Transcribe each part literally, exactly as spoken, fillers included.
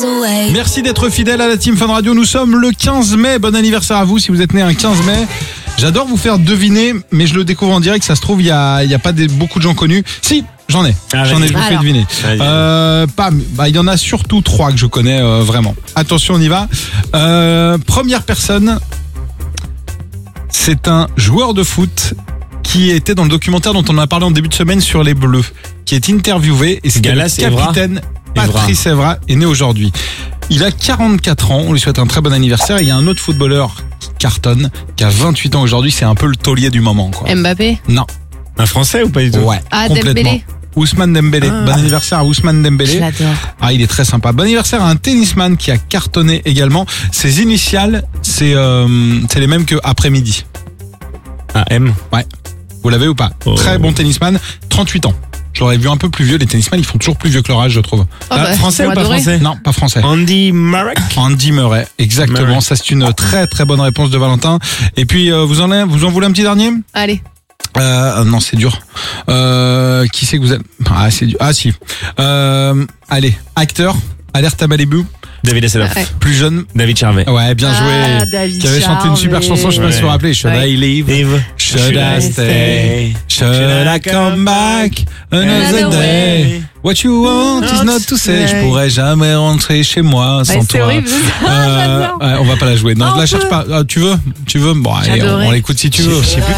Merci d'être fidèle à la Team Fun Radio. Nous sommes le quinze mai. Bon anniversaire à vous si vous êtes né un quinze mai. J'adore vous faire deviner, mais je le découvre en direct. Ça se trouve, il y a, il y a pas des, beaucoup de gens connus. Si, j'en ai. Ah, j'en ai, je vous fais deviner. Euh, pas, bah, il y en a surtout trois que je connais euh, vraiment. Attention, on y va. Euh, première personne, c'est un joueur de foot qui était dans le documentaire dont on a parlé en début de semaine sur les Bleus, qui est interviewé et c'est Gallas le capitaine Evra. Patrice Evra est né aujourd'hui. Il a quarante-quatre ans, on lui souhaite un très bon anniversaire. Il y a un autre footballeur qui cartonne, qui a vingt-huit ans aujourd'hui, c'est un peu le taulier du moment, quoi. Mbappé. Non. Un Français ou pas du tout? Ouais, Ah, complètement. Dembélé. Ousmane Dembélé. Ah. Bon anniversaire à Ousmane Dembélé. Je l'adore. Ah, il est très sympa. Bon anniversaire à un tennisman qui a cartonné également. Ses initiales, c'est euh, c'est les mêmes que après-midi. Un M. Ouais. Vous l'avez ou pas? Oh. Très bon tennisman, trente-huit ans. Je l'aurais vu un peu plus vieux. Les tennisman, ils font toujours plus vieux que leur âge, je trouve. Ah bah, Français ils ou ont pas adoré. français? Non, pas français. Andy Murray. Andy Murray, exactement. Murray. Ça, c'est une très très bonne réponse de Valentin. Et puis, euh, vous en avez, vous en voulez un petit dernier? Allez. Euh, non, c'est dur. Euh, qui c'est que vous êtes? Ah, c'est dur. Ah, si. Euh, allez, acteur, Alerte à Malibu, David Hasselhoff. Ouais. plus jeune. David Charvet. Ouais, bien joué. Ah, David Qui avait chanté une super Charvet. chanson, je sais pas si vous vous rappelez. Should Ouais. I leave? Eve. Should I stay? Should I come back another Another day? What you want is not to say. Je pourrais jamais rentrer chez moi sans Ouais, c'est toi. horrible. Euh, J'adore. ouais, on va pas la jouer. Non, Ah, je la on cherche peut. pas. Ah, tu veux? Tu veux? Bon, allez, on, J'adorais. on l'écoute si tu veux. Je sais plus.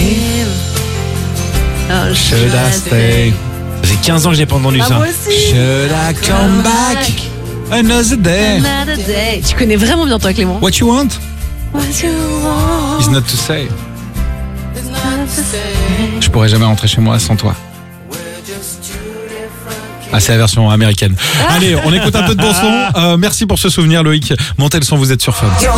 Oh, Should I stay? Ça fait quinze ans que j'ai pas entendu Ah, ça. moi aussi. Should I come back another day? Another day. Tu connais vraiment bien toi, Clément. What you want What you want. is not to say. Je pourrais jamais rentrer chez moi sans toi. Ah, c'est la version américaine. Allez, on écoute un peu de bon son. Euh, merci pour ce souvenir, Loïc. Montez le son, vous êtes sur Fun.